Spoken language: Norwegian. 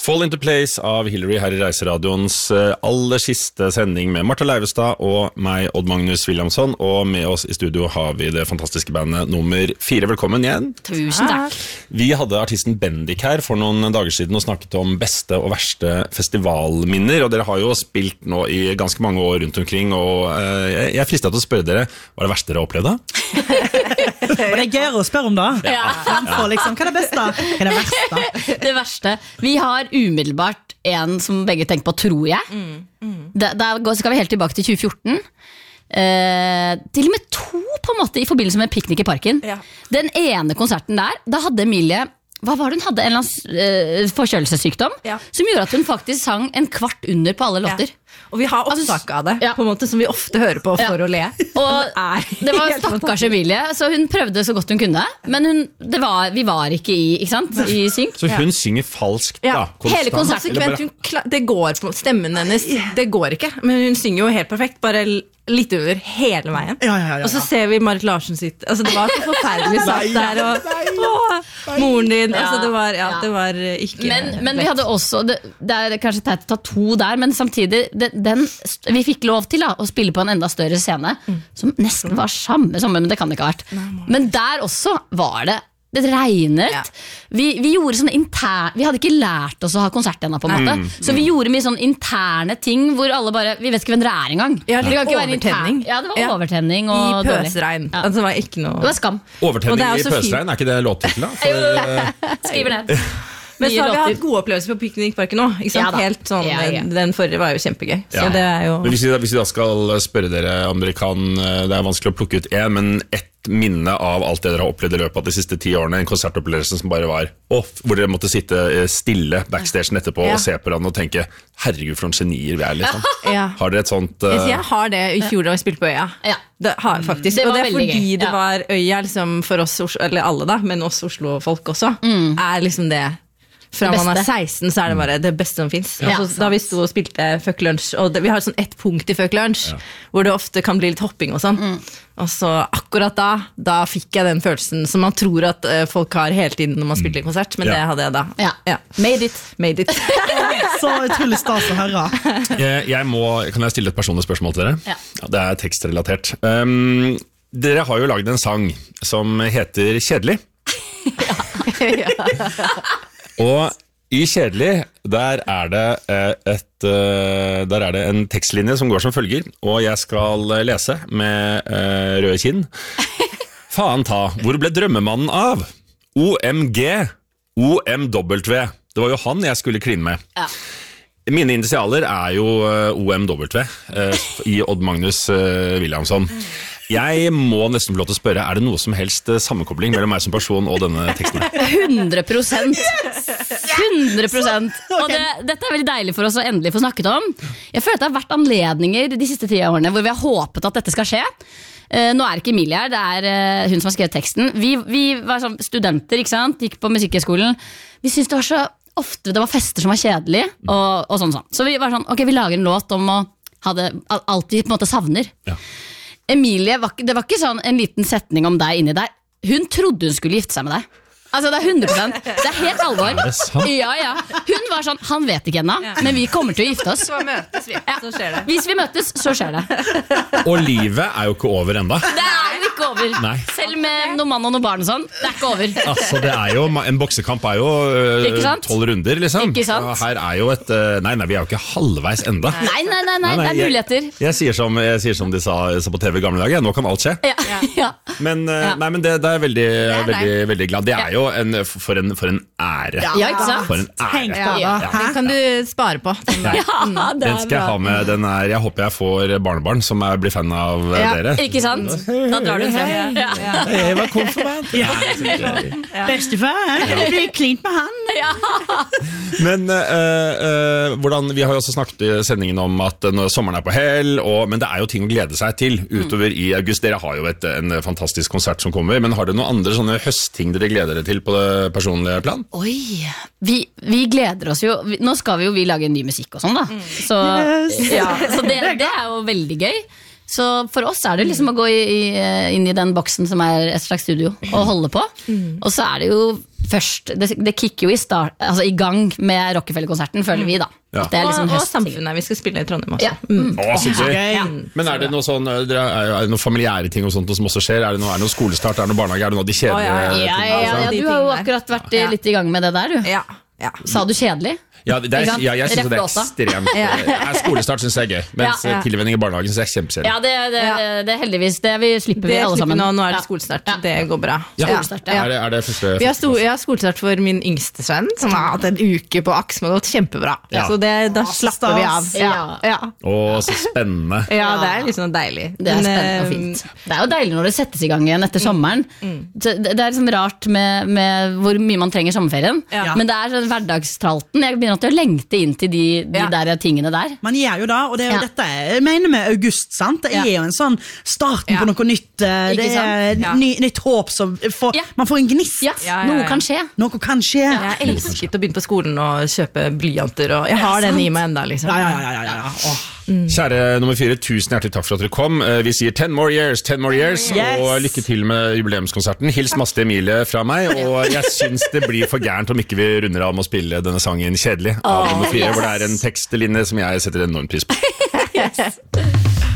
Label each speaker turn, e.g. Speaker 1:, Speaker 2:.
Speaker 1: Fall into Place av Hillary her i Reiseradioens aller siste sending med Martha Leivestad og meg, Odd Magnus Williamson, og med oss i studio har vi det fantastiske bandet nummer 4. Velkommen igjen.
Speaker 2: Tusen takk.
Speaker 1: Vi hadde artisten Bendik her for noen dager siden og snakket om beste og verste festivalminner, og dere har jo spilt nå i ganske mange år rundt omkring, og jeg er fristet til å spørre dere, hva det verste dere opplevde?
Speaker 3: Det er gøyere å spørre om da.
Speaker 2: Ja.
Speaker 3: Liksom, hva er det beste? Hva er det verste?
Speaker 2: Det verste. Vi har umiddelbart en som begge tenker på, tror jeg. Da skal vi helt tilbake til 2014. Til og med 2 på en måte i forbindelse med Piknik i parken.
Speaker 4: Ja.
Speaker 2: Den ene konserten der, da hadde Emilie, hva var det hun hadde? En eller annen forkjølelsessykdom, som gjorde at hun faktisk sang en kvart under på alle låter.
Speaker 4: Og vi har opptak av det, på en måte som vi ofte hører på for å le.
Speaker 2: Og det var stakkars Emilie, så hun prøvde så godt hun kunne, men vi var ikke i synk.
Speaker 1: Så hun synger falskt da?
Speaker 2: Hele konserten.
Speaker 4: Det går på stemmen hennes, det går ikke, men hun synger jo helt perfekt, bare litt over hele veien.
Speaker 3: Ja.
Speaker 4: Og så ser vi Marit Larsen sitt, altså det var så forferdelig satt der, og moren din, altså det var ikke...
Speaker 2: Men vi hadde også, det er kanskje teit å ta 2 der, men samtidig, vi fikk lov til å spille på en enda større scene, som nesten var samme, men det kan det ikke ha vært. Men der også var det regnet. Vi gjorde sånne vi hadde ikke lært oss å ha konsert ennå på en måte, så vi gjorde mye sånne interne ting hvor alle bare, vi vet ikke hvem dere er engang.
Speaker 4: Ja, det var overtenning.
Speaker 2: Ja, det var overtenning og
Speaker 4: i pøsregn. Altså, det var ikke noe...
Speaker 2: Det var skam.
Speaker 1: Overtenning i pøsregn, er ikke det låttittel da?
Speaker 2: Skriver ned.
Speaker 4: Men så har vi hatt gode opplevelser på Piknikparken nå, ikke sant? Helt sånn, den forrige var jo kjempegøy. Så det er jo...
Speaker 1: Men hvis vi da skal spørre dere om dere kan, det er vanskelig å plukke ut men ett minne av alt det dere har opplevd i løpet av de siste 10 årene, en konsertopplevelse som bare var hvor dere måtte sitte stille backstagen etterpå og se på hverandre og tenke, herregud for noen genier vi er liksom. Har dere et sånt...
Speaker 4: Jeg har det i fjor da vi spilte på Øya. Det har jeg faktisk, og det er fordi det var Øya liksom, for oss, eller alle da, men oss Oslo-folk også, er liksom det. Fra man er 16 så er det bare det beste som finnes. Da vi stod og spilte Fuck Lunch, og vi har sånn ett punkt i Fuck Lunch hvor det ofte kan bli litt hopping og sånn, og så akkurat da fikk jeg den følelsen som man tror at folk har hele tiden når man spiller en konsert, men det hadde jeg da. Made it.
Speaker 3: Så utrolig stas å høre.
Speaker 1: Kan jeg stille et personlig spørsmål til dere? Det er tekstrelatert. Dere har jo laget en sang som heter Kjedelig. Og i Kjedelig, der er det en tekstlinje som går som følger, og jeg skal lese med røde kinn. Faen ta, hvor ble drømmemannen av? OMG, OMW. Det var jo han jeg skulle kline med. Mine initialer er jo OMW i Odd Magnus Williamson. Jeg må nesten få lov til å spørre, er det noe som helst sammenkobling mellom meg som person og denne teksten?
Speaker 2: 100%. Og dette er veldig deilig for oss å endelig få snakket om. Jeg føler at det har vært anledninger de siste 10 årene hvor vi har håpet at dette skal skje. Nå er ikke Emilie her, det er hun som har skrevet teksten. Vi var sånn studenter, ikke sant? Gikk på musikkskolen. Vi synes det var så ofte det var fester som var kjedelige og sånn. Så vi var sånn, ok, vi lager en låt om å ha det alt vi på en måte savner. Emilie, det var ikke sånn en liten setning om deg inni der. Hun trodde hun skulle gifte seg med deg. Altså det er 100%, det er helt alvor.
Speaker 1: Er det sant?
Speaker 2: Ja. Hun var sånn, han vet ikke ennå, men vi kommer til å gifte oss.
Speaker 4: Så møtes vi, så skjer det.
Speaker 2: Hvis vi møtes, så skjer det.
Speaker 1: Og livet er jo ikke over enda.
Speaker 2: Det er jo ikke over.
Speaker 1: Nei.
Speaker 2: Selv med noen mann og noen barn og sånn, det er ikke over.
Speaker 1: Altså det er jo, en boksekamp er jo 12 runder liksom.
Speaker 2: Ikke sant?
Speaker 1: Og her er jo nei, vi er jo ikke halvveis enda.
Speaker 2: Nei, det er muligheter.
Speaker 1: Jeg sier som de sa på TV i gamle dager, nå kan alt skje.
Speaker 2: Ja.
Speaker 1: Men det er jeg veldig glad. Det er jo for en ære.
Speaker 2: Ja, ikke sant?
Speaker 1: For en ære.
Speaker 4: Den kan du spare på.
Speaker 1: Den skal jeg ha med. Jeg håper jeg får barnebarn som blir fan av dere.
Speaker 2: Ikke sant? Da drar du frem.
Speaker 1: Jeg var konfirmant.
Speaker 3: Bestefar, det blir klint med han.
Speaker 1: Men vi har jo også snakket i sendingen om at når sommeren er på hell, men det er jo ting å glede seg til utover i august. Dere har jo en fantastisk konsert som kommer, men har dere noen andre sånne høstting dere gleder dere til på det personlige plan?
Speaker 2: Oi, vi gleder oss jo. Nå skal vi lage en ny musikk og sånn da. Så det er jo veldig gøy. Så for oss det liksom å gå inn i den boksen som et slags studio og holde på. Og så det jo først, det kicker jo i gang med Rockefeller-konserten, føler vi da.
Speaker 1: Ja.
Speaker 2: At det liksom
Speaker 4: og Samfunnet, vi skal spille i Trondheim også.
Speaker 1: Men det noe sånn, er det noen familiære ting og sånt som også skjer? Er det noe skolestart, er det noe barnehage, er det noe de kjedelige
Speaker 2: tingene? Du har jo akkurat vært litt i gang med det der, du.
Speaker 4: Ja.
Speaker 2: Sa du kjedelig?
Speaker 1: Jeg synes det ekstremt Skolestart synes jeg gøy, mens tilvenning i barnehagen synes jeg kjempekjedelig.
Speaker 2: Ja, det heldigvis, det slipper vi alle sammen.
Speaker 4: Nå er det skolestart, det går bra.
Speaker 1: Er det første?
Speaker 4: Jeg har skolestart for min yngste sønn, som har hatt en uke på aks, men det har gått kjempebra. Så da slapper vi av.
Speaker 1: Så spennende.
Speaker 4: Ja, det liksom deilig.
Speaker 2: Det spennende og fint. Det jo deilig når det settes i gang igjen etter sommeren. Det liksom rart med hvor mye man trenger sommerferien, men det sånn hverdagstralten. Jeg begynner til å lengte inn til de der tingene der.
Speaker 3: Man gjør jo det, og det jo dette jeg mener med august, sant? Det jo en sånn starten på noe nytt. Det nytt håp, så man får en gnist.
Speaker 2: Noe kan skje.
Speaker 3: Noe kan skje.
Speaker 4: Jeg elsket å begynne på skolen og kjøpe blyanter, og jeg har den i meg enda, liksom.
Speaker 1: Kjære nummer 4, tusen hjertelig takk for at dere kom. Vi sier 10 more years, og lykke til med jubileumskonserten. Hils masse til Emilie fra meg, og jeg synes det blir for gærent om ikke vi runder av med å spille denne sangen Kjedelig av nummer 4, hvor det en tekstlinje som jeg setter enormt pris på.